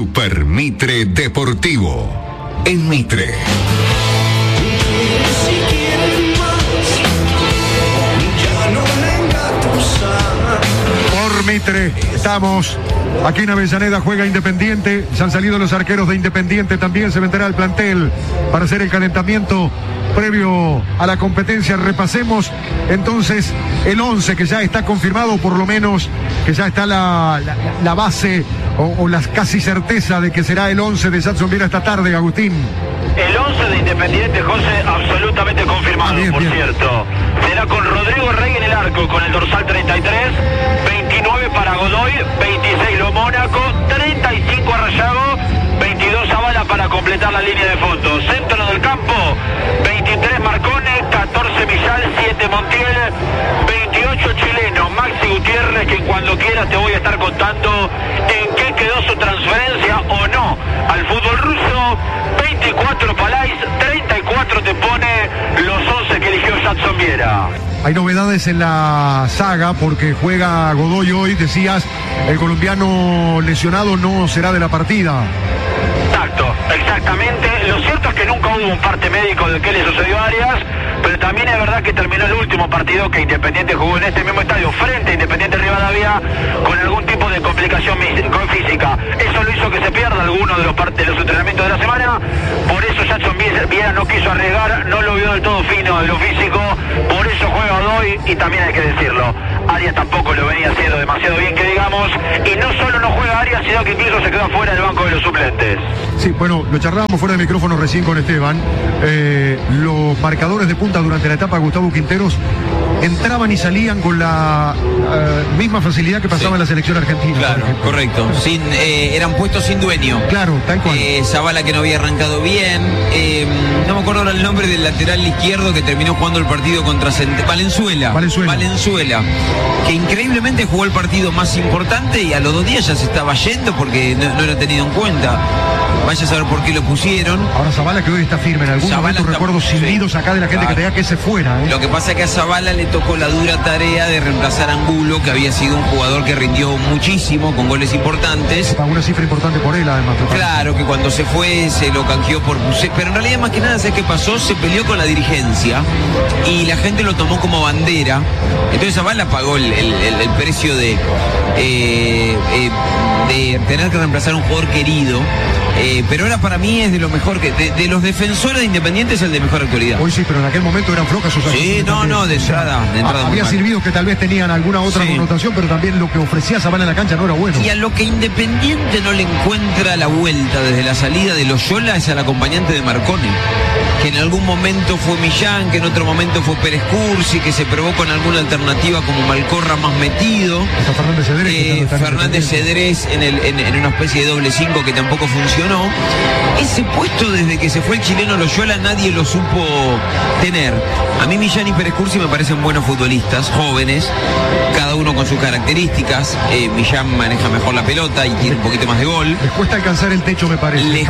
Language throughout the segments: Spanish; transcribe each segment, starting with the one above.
Super Mitre Deportivo. En Mitre. Por Mitre, estamos aquí en Avellaneda, juega Independiente, se han salido los arqueros de Independiente, también se vendrá el plantel para hacer el calentamiento previo a la competencia. Repasemos entonces el 11 que ya está confirmado, por lo menos que ya está la base o la casi certeza de que será el 11 de Jacksonville esta tarde, Agustín. El 11 de Independiente, José, absolutamente confirmado, bien, por cierto. Será con Rodrigo Rey en el arco, con el dorsal 33, 29 para Godoy, 26 Lo Mónaco, 35 Arrayago, 22 Zavala para completar la línea de fondo. Centro del campo, 23 Marcone, 14 Millán, 7 Montiel, 28 chileno, Maxi Gutiérrez, que cuando quieras te voy a estar contando en qué quedó su transferencia o no al fútbol ruso. 24 Palais, 34 te pone los 11 que eligió Jackson Viera. Hay novedades en la saga porque juega Godoy hoy, decías, el colombiano lesionado no será de la partida. Exacto, exactamente. Lo cierto es que nunca hubo un parte médico del que le sucedió a Arias, pero también es verdad que terminó el último partido que Independiente jugó en este mismo estadio frente a Independiente Rivadavia con algún tipo de complicación física. Eso lo hizo que se pierda alguno de los entrenamientos de la semana. Por eso Jackson Viera no quiso arriesgar, no lo vio del todo fino de lo físico, por eso juega hoy. Y también hay que decirlo, Arias tampoco lo venía haciendo demasiado bien, que digamos, y no solo no juega Arias, sino que incluso se quedó fuera del banco de los suplentes. Sí, bueno, lo charlábamos fuera de micrófono recién con Esteban. Los marcadores de punta durante la etapa de Gustavo Quinteros entraban y salían con la misma facilidad que pasaba en la selección argentina. Claro, correcto. Eran puestos sin dueño. Claro, tal cual. Zavala, que no había arrancado bien. No me acuerdo ahora el nombre del lateral izquierdo que terminó jugando el partido contra Valenzuela. Que increíblemente jugó el partido más importante y a los 2 días ya se estaba yendo porque no era tenido en cuenta. Vaya a saber por qué lo pusieron. Ahora Zavala, que hoy está firme, en algún momento recuerdo silbidos acá de la gente que tenía que se fuera. Lo que pasa es que a Zavala le tocó la dura tarea de reemplazar a Angulo, que había sido un jugador que rindió muchísimo, con goles importantes. Una cifra importante por él, además. Claro, que cuando se fue se lo canjeó por Busé, pero en realidad más que nada, ¿sabes qué pasó? Se peleó con la dirigencia y la gente lo tomó como bandera. Entonces Zavala pagó el precio de tener que reemplazar a un jugador querido. Pero ahora para mí es de lo mejor que de los defensores de Independiente es el de mejor actualidad. Hoy sí, pero en aquel momento eran flojas sus acciones. Sí, de entrada. Había silbidos que tal vez tenían alguna otra connotación, pero también lo que ofrecía Zavala en la cancha no era bueno. Y a lo que Independiente no le encuentra la vuelta desde la salida de Loyola es al acompañante de Marcone, que en algún momento fue Millán, que en otro momento fue Pérez Cursi, que se probó con alguna alternativa como Malcorra más metido. Fernández Cedrés en una especie de doble 5 que tampoco funcionó. Ese puesto, desde que se fue el chileno Loyola, nadie lo supo tener. A mí Millán y Pérez Cursi me parecen buenos futbolistas, jóvenes, cada uno con sus características. Millán maneja mejor la pelota y tiene un poquito más de gol. Les cuesta alcanzar el techo, me parece. Les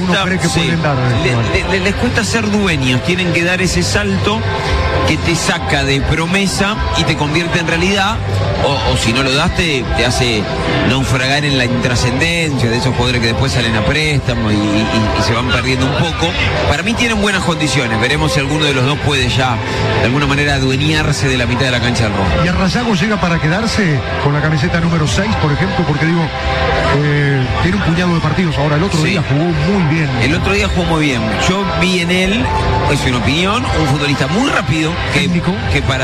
cuesta ser dueños, tienen que dar ese salto que te saca de promesa y te convierte en realidad, o si no lo das te hace naufragar en la intrascendencia de esos jugadores que después salen a préstamo y se van perdiendo un poco. Para mí tienen buenas condiciones, veremos si alguno de los dos puede ya de alguna manera adueñarse de la mitad de la cancha del rojo. ¿Y Arrayago llega para quedarse con la camiseta número 6, por ejemplo? Porque digo, tiene un puñado de partidos. Ahora el otro día jugó muy bien. El otro día jugó muy bien. Yo vi en él, es una opinión, un futbolista muy rápido, técnico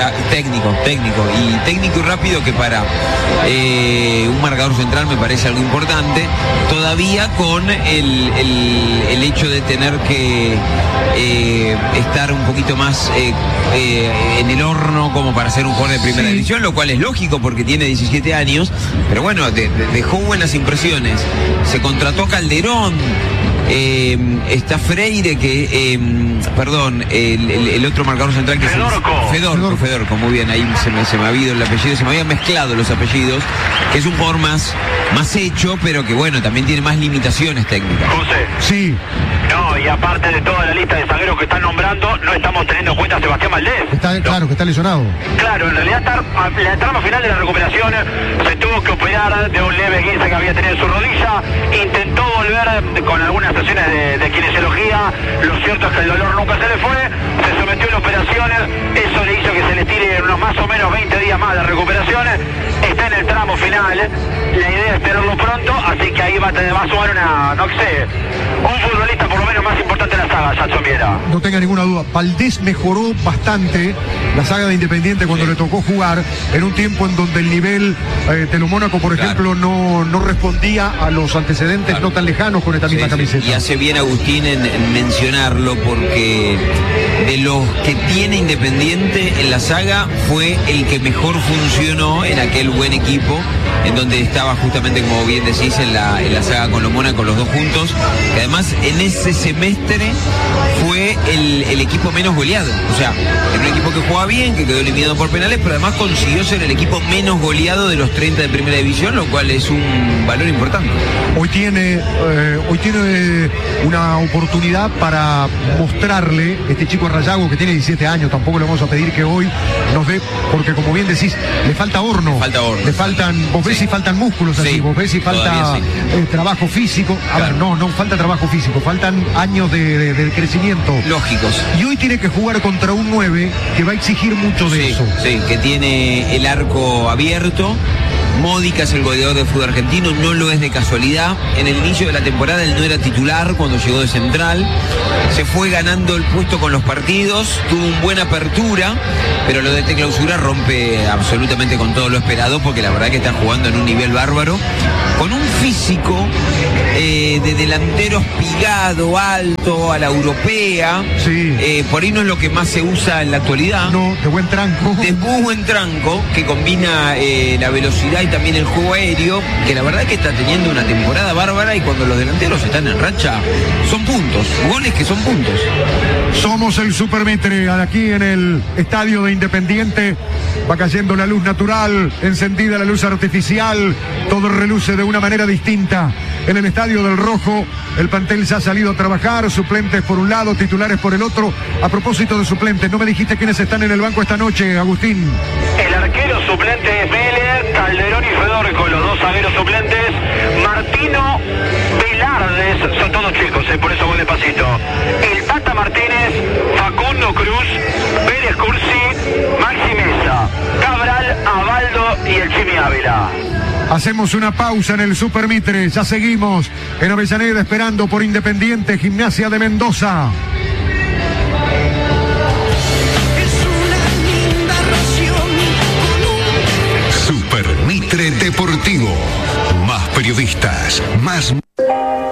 y rápido, que para un marcador central me parece algo importante, todavía con el hecho de tener que estar un poquito más en el horno como para ser un jugador de primera división, lo cual es lógico porque tiene 17 años, pero bueno, dejó buenas impresiones. Se contrató a Calderón, Está Freire, que, perdón, el otro marcador central que es Fedorco, muy bien, ahí se me ha habido el apellido, se me habían mezclado los apellidos, que es un jugador más hecho, pero que bueno, también tiene más limitaciones técnicas. José. Sí. No, y aparte de toda la lista de zagueros que están nombrando, no estamos teniendo en cuenta a Sebastián Valdés. Claro, que está lesionado. Claro, en realidad la trama final de la recuperación se tuvo que operar de un leve esguince que había tenido en su rodilla, intentó volver con algunas sesiones de kinesiología, lo cierto es que el dolor nunca se le fue, se sometió a las operaciones, eso le hizo que se le tire unos más o menos 20 días más de recuperación, está en el tramo final, la idea es tenerlo pronto, así que ahí va a sumar un futbolista por lo menos más importante de la saga, Jackson Viera. No tenga ninguna duda, Valdés mejoró bastante la saga de Independiente cuando le tocó jugar en un tiempo en donde el nivel de lo Mónaco, por ejemplo, no respondía a los antecedentes no tan lejanos con esta misma camiseta. Y hace bien Agustín en mencionarlo, porque de los que tiene Independiente en la saga fue el que mejor funcionó en aquel buen equipo, en donde estaba justamente, como bien decís, en la saga con lo Mónaco, los dos juntos, que además en ese semestre fue el equipo menos goleado. O sea, era un equipo que jugaba bien, que quedó eliminado por penales, pero además consiguió ser el equipo menos goleado de los 30 de primera división, lo cual es un valor importante. Hoy tiene una oportunidad para mostrarle este chico a Rayago, que tiene 17 años, tampoco le vamos a pedir que hoy nos dé, porque como bien decís, le falta horno. Le faltan, vos ves si faltan músculos así, vos ves si falta trabajo físico. A ver, no falta trabajo físico, faltan años de crecimiento. Lógicos. Y hoy tiene que jugar contra un 9 que va a exigir mucho de eso. Sí, que tiene el arco abierto. Módica es el goleador del fútbol argentino, no lo es de casualidad. En el inicio de la temporada él no era titular cuando llegó de central. Se fue ganando el puesto con los partidos, tuvo una buena apertura, pero lo de este clausura rompe absolutamente con todo lo esperado, porque la verdad que está jugando en un nivel bárbaro, con un físico de delantero espigado, alto, a la europea. Sí. Por ahí no es lo que más se usa en la actualidad. No, de buen tranco. De muy buen tranco, que combina la velocidad y también el juego aéreo, que la verdad que está teniendo una temporada bárbara, y cuando los delanteros están en racha, son puntos, goles que son puntos. Somos el Supermitre, aquí en el estadio de Independiente. Va cayendo la luz natural, encendida la luz artificial, todo reluce de una manera distinta. En el estadio del Rojo, el plantel ya ha salido a trabajar, suplentes por un lado, titulares por el otro. A propósito de suplentes, ¿no me dijiste quiénes están en el banco esta noche, Agustín? El arquero suplente es Vélez, Calderón y Fedorco, los dos zagueros suplentes. Martino, Velardes, son todos chicos, por eso voy despacito. El Tata Martínez, Facundo Cruz, Pérez Cursi, Maxi Mesa, Cabral, Abaldo y el Chimi Ávila. Hacemos una pausa en el Supermitre, ya seguimos en Avellaneda esperando por Independiente, Gimnasia de Mendoza. Supermitre Deportivo. Más periodistas, más